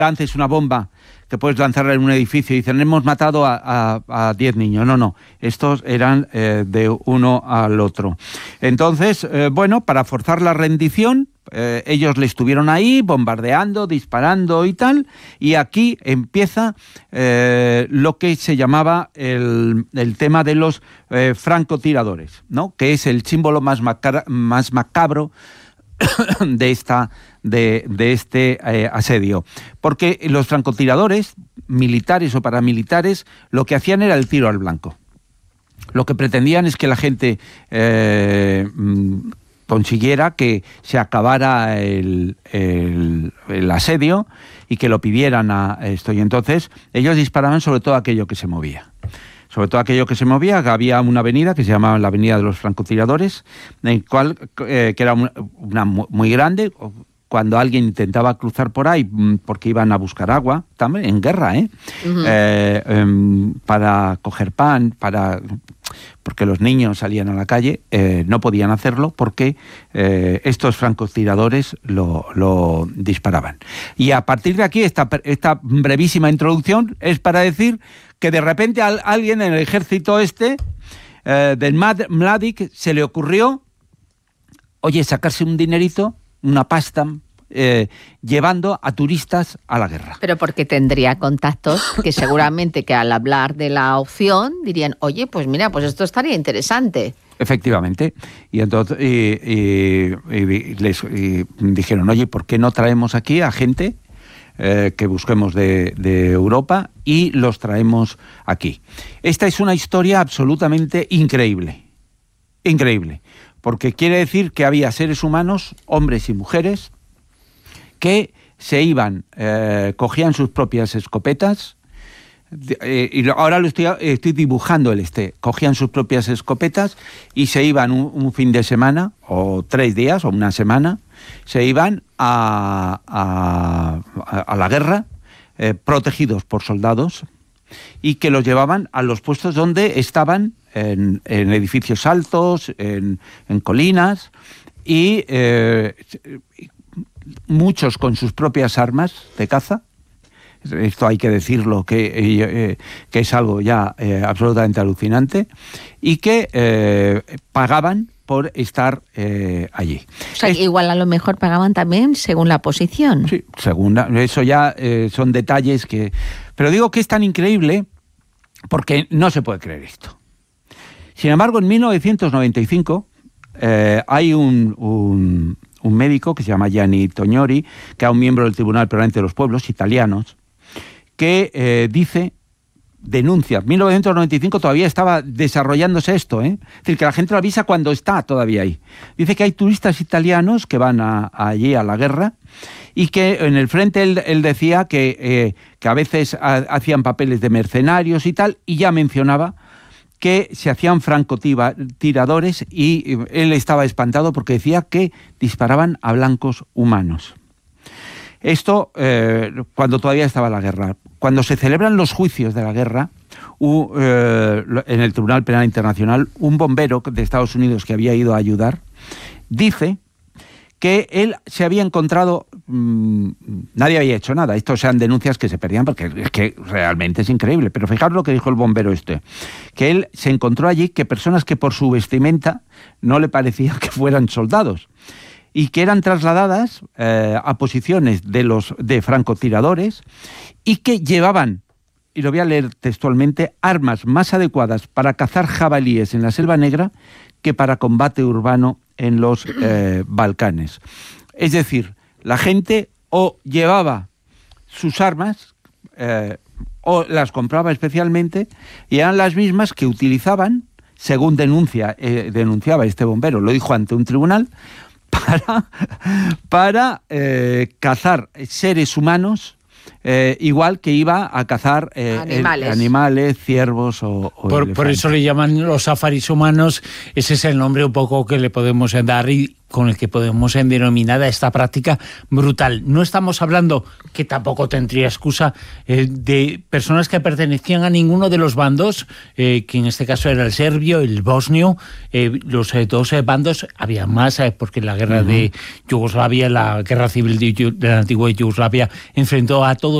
lances una bomba que puedes lanzarla en un edificio y dicen, hemos matado a 10 niños. No, estos eran de uno al otro. Entonces, para forzar la rendición, ellos le estuvieron ahí bombardeando, disparando y tal, y aquí empieza lo que se llamaba el tema de los francotiradores, ¿no? Que es el símbolo más macabro de este asedio, porque los francotiradores, militares o paramilitares, lo que hacían era el tiro al blanco. Lo que pretendían es que la gente consiguiera que se acabara el asedio y que lo pidieran a esto. Y entonces ellos disparaban sobre todo aquello que se movía. Sobre todo aquello que se movía. Había una avenida que se llamaba la Avenida de los Francotiradores, en cual, que era una muy grande. Cuando alguien intentaba cruzar por ahí, porque iban a buscar agua, también en guerra, para coger pan, porque los niños salían a la calle, no podían hacerlo porque estos francotiradores lo disparaban. Y a partir de aquí, esta brevísima introducción es para decir que de repente a alguien en el ejército del Mladic se le ocurrió, sacarse un dinerito, una pasta, llevando a turistas a la guerra. Pero porque tendría contactos que seguramente que al hablar de la opción dirían, pues mira, pues esto estaría interesante. Efectivamente. Y entonces les dijeron, ¿por qué no traemos aquí a gente que busquemos de Europa y los traemos aquí? Esta es una historia absolutamente increíble. Increíble. Porque quiere decir que había seres humanos, hombres y mujeres, que se iban, cogían sus propias escopetas, y ahora lo estoy dibujando cogían sus propias escopetas y se iban un fin de semana, o 3 días, o una semana, se iban a la guerra, protegidos por soldados, y que los llevaban a los puestos donde estaban, en edificios altos, en colinas, y muchos con sus propias armas de caza. Esto hay que decirlo, que es algo ya absolutamente alucinante, y que pagaban por estar allí. O sea, igual a lo mejor pagaban también según la posición. Sí, eso ya son detalles que... Pero digo que es tan increíble porque no se puede creer esto. Sin embargo, en 1995 hay un médico que se llama Gianni Tognori, que era un miembro del Tribunal Permanente de los Pueblos italianos, que denuncia. En 1995 todavía estaba desarrollándose esto, Es decir, que la gente lo avisa cuando está todavía ahí. Dice que hay turistas italianos que van allí a la guerra y que en el frente él decía que a veces hacían papeles de mercenarios y tal, y ya mencionaba que se hacían francotiradores, y él estaba espantado porque decía que disparaban a blancos humanos. Esto cuando todavía estaba la guerra. Cuando se celebran los juicios de la guerra, en el Tribunal Penal Internacional, un bombero de Estados Unidos que había ido a ayudar, dice que él se había encontrado, nadie había hecho nada, estos sean denuncias que se perdían porque es que realmente es increíble, pero fijaros lo que dijo el bombero que él se encontró allí que personas que por su vestimenta no le parecía que fueran soldados y que eran trasladadas a posiciones de francotiradores y que llevaban, y lo voy a leer textualmente, armas más adecuadas para cazar jabalíes en la Selva Negra que para combate urbano en los Balcanes. Es decir, la gente o llevaba sus armas o las compraba especialmente, y eran las mismas que utilizaban, según denunciaba este bombero, lo dijo ante un tribunal, para cazar seres humanos, igual que iba a cazar animales, ciervos o por eso le llaman los safaris humanos. Ese es el nombre un poco que le podemos dar. Y con el que podemos denominar a esta práctica brutal. No estamos hablando, que tampoco tendría excusa, de personas que pertenecían a ninguno de los bandos, que en este caso era el serbio, el bosnio, los dos bandos, había más, porque la guerra de Yugoslavia, la guerra civil de la antigua Yugoslavia, enfrentó a todos